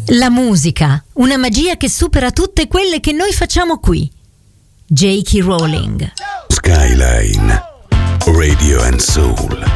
La musica, una magia che supera tutte quelle che noi facciamo qui. J.K. Rowling. Skyline Radio and Soul.